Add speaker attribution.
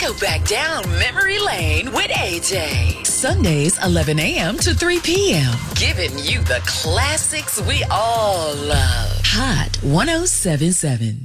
Speaker 1: go back down memory lane with AJ. Sundays, 11 a.m. to 3 p.m. Giving you the classics we all love. Hot 107.7.